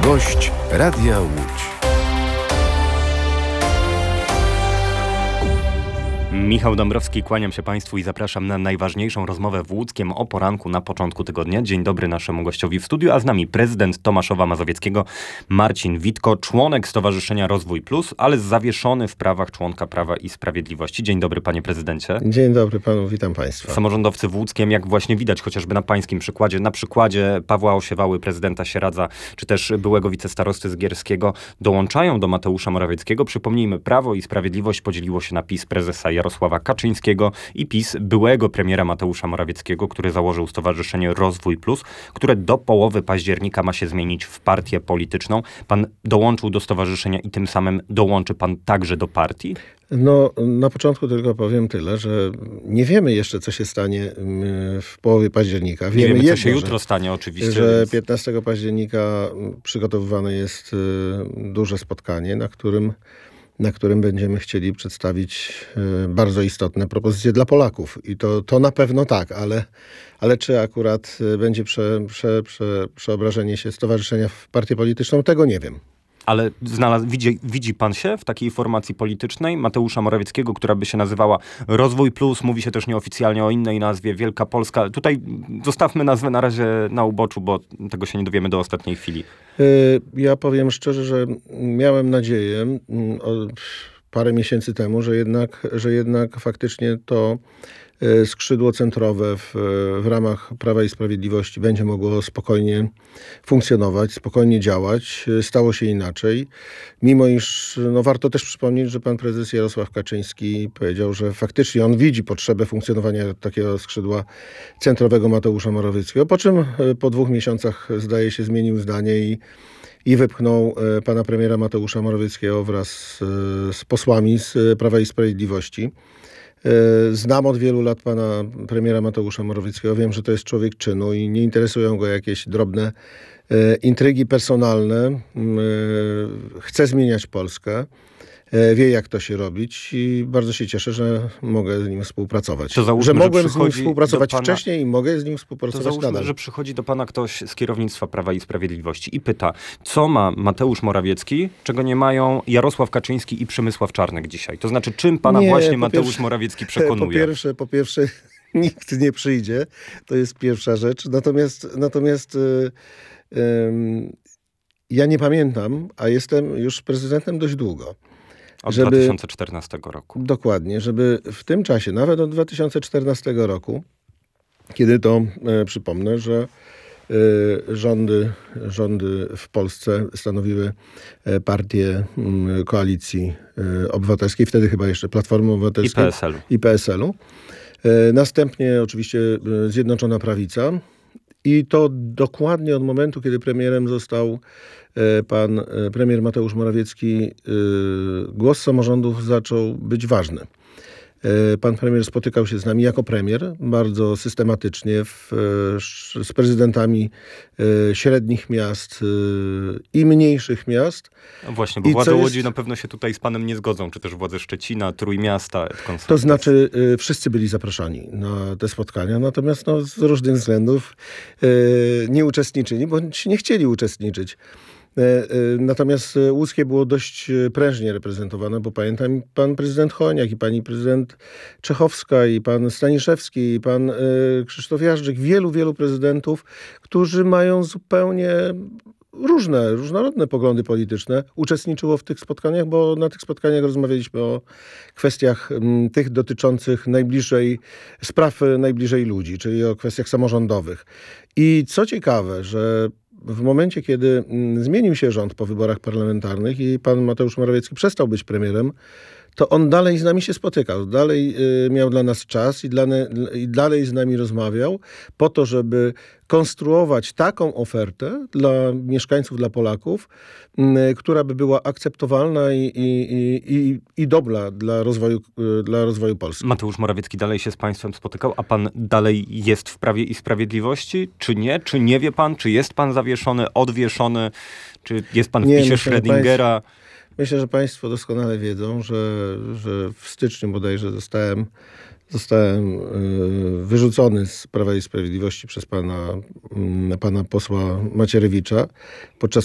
Gość Radia Łódź. Michał Dąbrowski, kłaniam się Państwu i zapraszam na najważniejszą rozmowę w Łódzkiem o poranku na początku tygodnia. Dzień dobry naszemu gościowi w studiu, a z nami prezydent Tomaszowa Mazowieckiego Marcin Witko, członek Stowarzyszenia Rozwój Plus, ale zawieszony w prawach członka Prawa i Sprawiedliwości. Dzień dobry, panie prezydencie. Dzień dobry panu, witam państwa. Samorządowcy w Łódzkiem, jak właśnie widać chociażby na pańskim przykładzie, na przykładzie Pawła Osiewały, prezydenta Sieradza, czy też byłego wicestarosty Zgierskiego, dołączają do Mateusza Morawieckiego. Przypomnijmy, Prawo i Sprawiedliwość podzieliło się na PiS prezesa Jarosława Kaczyńskiego i PiS byłego premiera Mateusza Morawieckiego, który założył Stowarzyszenie Rozwój Plus, które do połowy października ma się zmienić w partię polityczną. Pan dołączył do stowarzyszenia i tym samym dołączy pan także do partii? No, na początku tylko powiem tyle, że nie wiemy jeszcze, co się stanie w połowie października. Wiemy co się jutro stanie oczywiście. Że 15 października przygotowywane jest duże spotkanie, na którym będziemy chcieli przedstawić bardzo istotne propozycje dla Polaków. I to na pewno tak, ale czy akurat będzie przeobrażenie się stowarzyszenia w partię polityczną, tego nie wiem. Ale widzi pan się w takiej formacji politycznej Mateusza Morawieckiego, która by się nazywała Rozwój Plus? Mówi się też nieoficjalnie o innej nazwie, Wielka Polska. Tutaj zostawmy nazwę na razie na uboczu, bo tego się nie dowiemy do ostatniej chwili. Ja powiem szczerze, że miałem nadzieję parę miesięcy temu, że jednak faktycznie to skrzydło centrowe w ramach Prawa i Sprawiedliwości będzie mogło spokojnie funkcjonować, spokojnie działać. Stało się inaczej. Mimo iż warto też przypomnieć, że pan prezes Jarosław Kaczyński powiedział, że faktycznie on widzi potrzebę funkcjonowania takiego skrzydła centrowego Mateusza Morawieckiego, po czym po 2 miesiącach zdaje się zmienił zdanie i wypchnął pana premiera Mateusza Morawieckiego wraz z posłami z Prawa i Sprawiedliwości. Znam od wielu lat pana premiera Mateusza Morawieckiego. Wiem, że to jest człowiek czynu i nie interesują go jakieś drobne intrygi personalne. Chce zmieniać Polskę. Wie, jak to się robić i bardzo się cieszę, że mogę z nim współpracować. Że mogłem z nim współpracować wcześniej i mogę z nim współpracować nadal. Że przychodzi do pana ktoś z kierownictwa Prawa i Sprawiedliwości i pyta, co ma Mateusz Morawiecki, czego nie mają Jarosław Kaczyński i Przemysław Czarnek dzisiaj? To znaczy, czym pana Mateusz Morawiecki przekonuje? Po pierwsze nikt nie przyjdzie. To jest pierwsza rzecz. Natomiast ja nie pamiętam, a jestem już prezydentem dość długo. Od 2014 roku. Dokładnie, żeby w tym czasie, nawet od 2014 roku, kiedy to przypomnę, że rządy w Polsce stanowiły partię Koalicji Obywatelskiej, wtedy chyba jeszcze Platformy Obywatelskiej i PSL-u. Następnie oczywiście Zjednoczona Prawica. I to dokładnie od momentu, kiedy premierem został pan premier Mateusz Morawiecki, głos samorządów zaczął być ważny. Pan premier spotykał się z nami jako premier bardzo systematycznie z prezydentami średnich miast i mniejszych miast. No właśnie, bo władze Łodzi na pewno się tutaj z panem nie zgodzą, czy też władze Szczecina, Trójmiasta. To znaczy wszyscy byli zapraszani na te spotkania, natomiast z różnych względów nie uczestniczyli, bo nie chcieli uczestniczyć. Natomiast Łódzkie było dość prężnie reprezentowane, bo pamiętam pan prezydent Chojniak i pani prezydent Czechowska i pan Staniszewski i pan Krzysztof Jażdżyk, wielu prezydentów, którzy mają zupełnie różnorodne poglądy polityczne, uczestniczyło w tych spotkaniach, bo na tych spotkaniach rozmawialiśmy o kwestiach tych dotyczących spraw najbliżej ludzi, czyli o kwestiach samorządowych. I co ciekawe, że w momencie, kiedy zmienił się rząd po wyborach parlamentarnych i pan Mateusz Morawiecki przestał być premierem, to on dalej z nami się spotykał. Dalej miał dla nas czas i dalej z nami rozmawiał po to, żeby konstruować taką ofertę dla mieszkańców, dla Polaków, która by była akceptowalna i dobra dla rozwoju Polski. Mateusz Morawiecki dalej się z państwem spotykał, a pan dalej jest w Prawie i Sprawiedliwości? Czy nie? Czy nie wie pan? Czy jest pan zawieszony, odwieszony? Czy jest pan w PiS-ie Schrödingera? Myślę, że państwo doskonale wiedzą, że w styczniu bodajże zostałem zostałem wyrzucony z Prawa i Sprawiedliwości przez pana posła Macierewicza podczas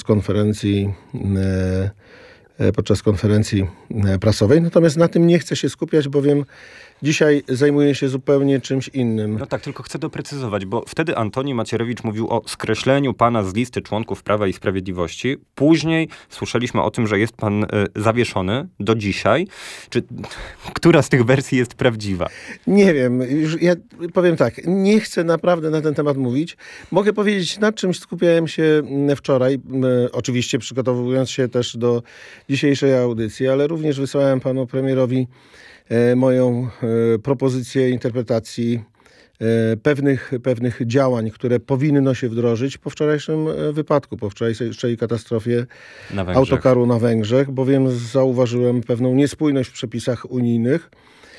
konferencji prasowej. Natomiast na tym nie chcę się skupiać, bowiem dzisiaj zajmuję się zupełnie czymś innym. No tak, tylko chcę doprecyzować, bo wtedy Antoni Macierewicz mówił o skreśleniu pana z listy członków Prawa i Sprawiedliwości. Później słyszeliśmy o tym, że jest pan zawieszony do dzisiaj. Która z tych wersji jest prawdziwa? Nie wiem. Ja powiem tak. Nie chcę naprawdę na ten temat mówić. Mogę powiedzieć, nad czymś skupiałem się wczoraj. Oczywiście przygotowując się też do dzisiejszej audycji, ale również wysłałem panu premierowi moją propozycję interpretacji pewnych działań, które powinno się wdrożyć po wczorajszym wypadku, po wczorajszej katastrofie autokaru na Węgrzech, bowiem zauważyłem pewną niespójność w przepisach unijnych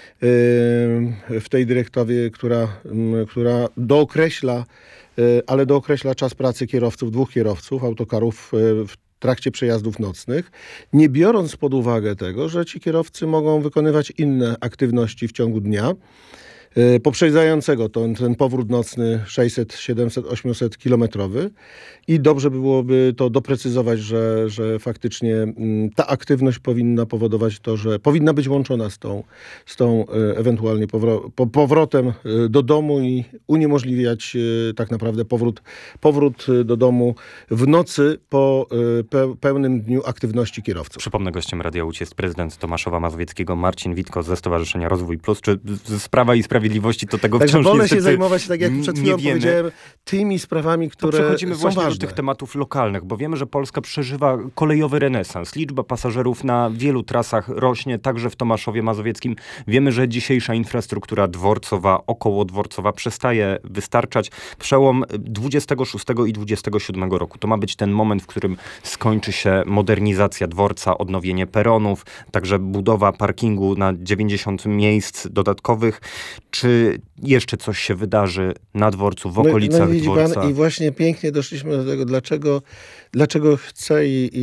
w tej dyrektywie, która dookreśla czas pracy dwóch kierowców autokarów w trakcie przejazdów nocnych, nie biorąc pod uwagę tego, że ci kierowcy mogą wykonywać inne aktywności w ciągu dnia, poprzedzającego ten powrót nocny 600, 700, 800 kilometrowy i dobrze byłoby to doprecyzować, że faktycznie ta aktywność powinna powodować to, że powinna być łączona z tą ewentualnie powrotem do domu i uniemożliwiać tak naprawdę powrót do domu w nocy po pełnym dniu aktywności kierowców. Przypomnę, gościem Radia Łódź jest prezydent Tomaszowa Mazowieckiego Marcin Witko ze Stowarzyszenia Rozwój Plus. Czy z Prawa i Sprawiedliwości to tego Także wciąż wolę niestety się zajmować, tak jak przed chwilą nie wiemy. powiedziałem, tymi sprawami, które przechodzimy są właśnie ważne. do tych tematów lokalnych, bo wiemy, że Polska przeżywa kolejowy renesans. Liczba pasażerów na wielu trasach rośnie, także w Tomaszowie Mazowieckim. Wiemy, że dzisiejsza infrastruktura dworcowa, okołodworcowa przestaje wystarczać. Przełom 26 i 27 roku. To ma być ten moment, w którym skończy się modernizacja dworca, odnowienie peronów, także budowa parkingu na 90 miejsc dodatkowych. Czy jeszcze coś się wydarzy na dworcu, w okolicach dworca? Pan, i właśnie pięknie doszliśmy do tego, dlaczego chcę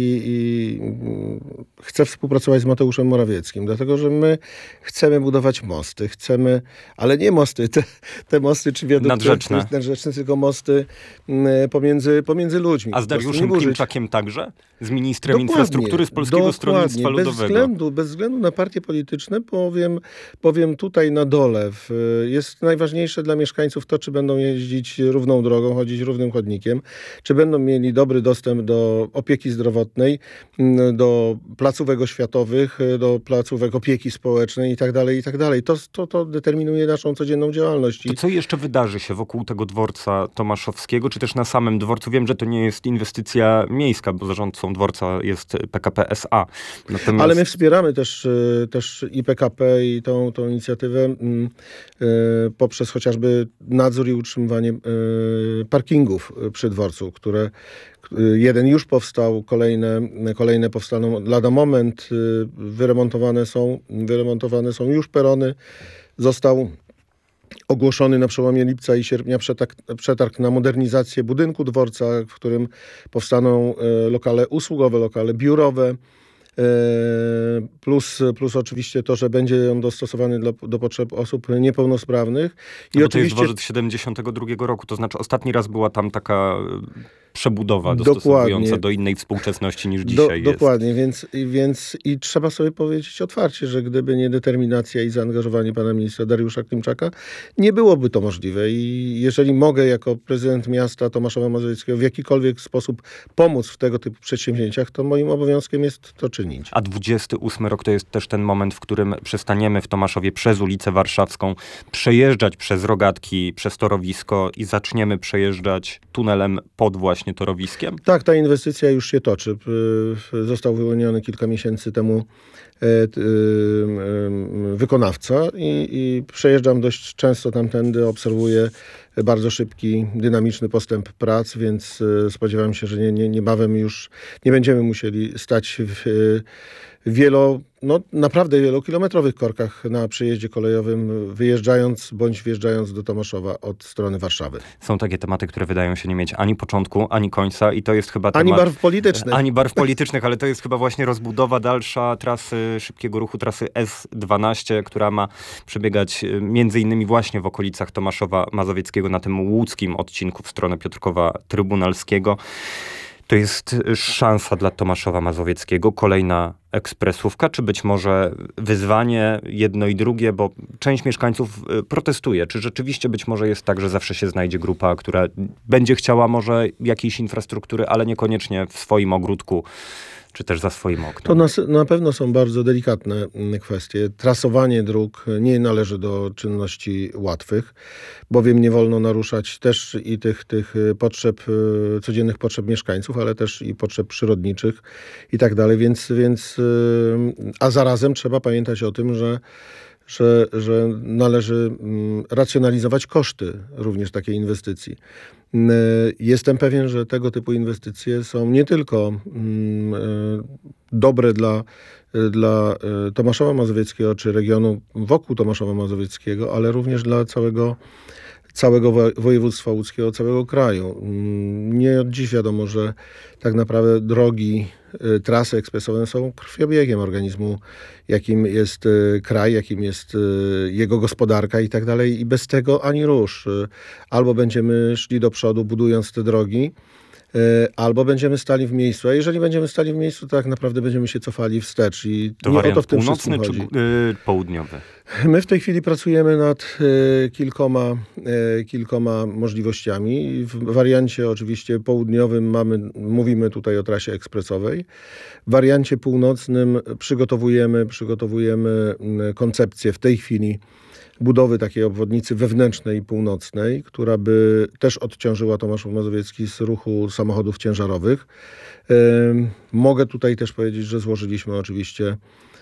chcę współpracować z Mateuszem Morawieckim. Dlatego, że my chcemy budować mosty, ale nie mosty, te mosty czy wiadukty nadrzeczne, tylko mosty pomiędzy ludźmi. A z Dariuszem Klimczakiem także? Z ministrem infrastruktury z Polskiego Stronnictwa Ludowego? Bez względu na partie polityczne, powiem tutaj na dole, jest najważniejsze dla mieszkańców to, czy będą jeździć równą drogą, chodzić równym chodnikiem, czy będą mieli dobry dostęp do opieki zdrowotnej, do placówek oświatowych, do placówek opieki społecznej i tak dalej. To determinuje naszą codzienną działalność. To co jeszcze wydarzy się wokół tego dworca tomaszowskiego, czy też na samym dworcu? Wiem, że to nie jest inwestycja miejska, bo zarządcą dworca jest PKP S.A. Ale my wspieramy też i PKP i tą inicjatywę poprzez chociażby nadzór i utrzymywanie parkingów przy dworcu, które jeden już powstał, kolejne powstaną lada moment, wyremontowane są już perony. Został ogłoszony na przełomie lipca i sierpnia przetarg na modernizację budynku dworca, w którym powstaną lokale usługowe, lokale biurowe, plus oczywiście to, że będzie on dostosowany do potrzeb osób niepełnosprawnych. I oczywiście... To jest dworzec 72 roku, to znaczy ostatni raz była tam taka przebudowa dostosowująca do innej współczesności niż dzisiaj jest. Dokładnie, więc i trzeba sobie powiedzieć otwarcie, że gdyby nie determinacja i zaangażowanie pana ministra Dariusza Klimczaka, nie byłoby to możliwe. I jeżeli mogę jako prezydent miasta Tomaszowa Mazowieckiego w jakikolwiek sposób pomóc w tego typu przedsięwzięciach, to moim obowiązkiem jest to czynić. A 28 rok to jest też ten moment, w którym przestaniemy w Tomaszowie przez ulicę Warszawską przejeżdżać przez rogatki, przez torowisko i zaczniemy przejeżdżać tunelem pod właśnie torowiskiem? Tak, ta inwestycja już się toczy. Został wyłoniony kilka miesięcy temu wykonawca i przejeżdżam dość często tamtędy, obserwuję bardzo szybki, dynamiczny postęp prac, więc spodziewam się, że niebawem już nie będziemy musieli stać w naprawdę wielokilometrowych korkach na przejeździe kolejowym, wyjeżdżając bądź wjeżdżając do Tomaszowa od strony Warszawy. Są takie tematy, które wydają się nie mieć ani początku, ani końca i to jest chyba temat... Ani barw politycznych. Ani barw politycznych, ale to jest chyba właśnie rozbudowa dalsza trasy szybkiego ruchu, trasy S12, która ma przebiegać między innymi właśnie w okolicach Tomaszowa Mazowieckiego na tym łódzkim odcinku w stronę Piotrkowa Trybunalskiego. To jest szansa dla Tomaszowa Mazowieckiego, kolejna ekspresówka, czy być może wyzwanie jedno i drugie, bo część mieszkańców protestuje. Czy rzeczywiście być może jest tak, że zawsze się znajdzie grupa, która będzie chciała może jakiejś infrastruktury, ale niekoniecznie w swoim ogródku, czy też za swoim oknem? To na pewno są bardzo delikatne kwestie. Trasowanie dróg nie należy do czynności łatwych, bowiem nie wolno naruszać też i tych potrzeb, codziennych potrzeb mieszkańców, ale też i potrzeb przyrodniczych i tak dalej. A zarazem trzeba pamiętać o tym, że należy racjonalizować koszty również takiej inwestycji. Jestem pewien, że tego typu inwestycje są nie tylko dobre dla Tomaszowa Mazowieckiego czy regionu wokół Tomaszowa Mazowieckiego, ale również dla całego województwa łódzkiego, całego kraju. Nie od dziś wiadomo, że tak naprawdę drogi, trasy ekspresowe są krwiobiegiem organizmu, jakim jest kraj, jakim jest jego gospodarka i tak dalej. I bez tego ani rusz. Albo będziemy szli do przodu, budując te drogi, albo będziemy stali w miejscu. A jeżeli będziemy stali w miejscu, to tak naprawdę będziemy się cofali wstecz. I to nie o to w tym północny wszystkim czy chodzi. południowy? My w tej chwili pracujemy nad kilkoma możliwościami. W wariancie oczywiście południowym mówimy tutaj o trasie ekspresowej. W wariancie północnym przygotowujemy koncepcję w tej chwili budowy takiej obwodnicy wewnętrznej i północnej, która by też odciążyła Tomaszów Mazowiecki z ruchu samochodów ciężarowych. Mogę tutaj też powiedzieć, że złożyliśmy oczywiście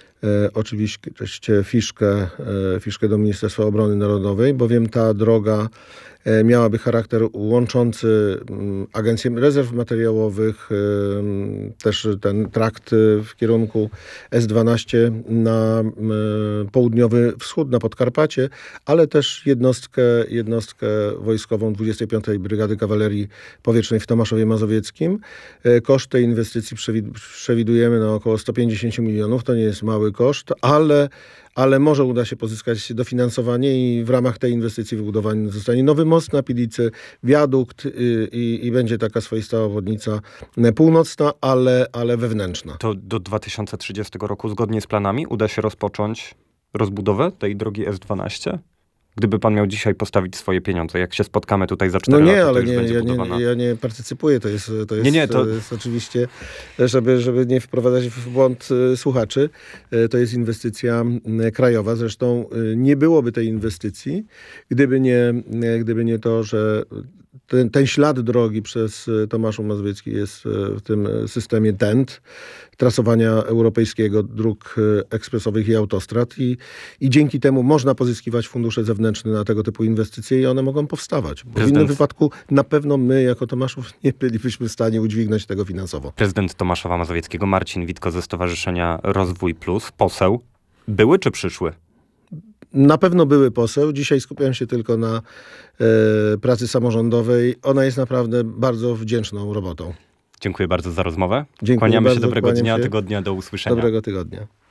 fiszkę do Ministerstwa Obrony Narodowej, bowiem ta droga miałaby charakter łączący Agencję Rezerw Materiałowych, też ten trakt w kierunku S12 na południowy wschód, na Podkarpacie, ale też jednostkę wojskową 25. Brygady Kawalerii Powietrznej w Tomaszowie Mazowieckim. Koszt tej inwestycji przewidujemy na około 150 milionów. To nie jest mały koszt, ale może uda się pozyskać dofinansowanie i w ramach tej inwestycji wybudowany zostanie nowy most na Pilicy, wiadukt i będzie taka swoista obwodnica północna, ale wewnętrzna. To do 2030 roku zgodnie z planami uda się rozpocząć rozbudowę tej drogi S12? Gdyby pan miał dzisiaj postawić swoje pieniądze, jak się spotkamy tutaj za 4 lata, to już będzie budowana. Ja nie partycypuję, to jest oczywiście, żeby nie wprowadzać w błąd słuchaczy, to jest inwestycja krajowa. Zresztą nie byłoby tej inwestycji, gdyby nie to, że ten ślad drogi przez Tomaszów Mazowiecki jest w tym systemie TENT, trasowania europejskiego dróg ekspresowych i autostrad i dzięki temu można pozyskiwać fundusze zewnętrzne na tego typu inwestycje i one mogą powstawać. Bo w innym wypadku na pewno my jako Tomaszów nie bylibyśmy w stanie udźwignąć tego finansowo. Prezydent Tomaszowa Mazowieckiego Marcin Witko ze Stowarzyszenia Rozwój Plus, poseł, były czy przyszły? Na pewno były poseł. Dzisiaj skupiam się tylko na pracy samorządowej. Ona jest naprawdę bardzo wdzięczną robotą. Dziękuję bardzo za rozmowę. Dziękuję Kłaniamy bardzo, się, dobrego dnia, tygodnia, do usłyszenia. Dobrego tygodnia.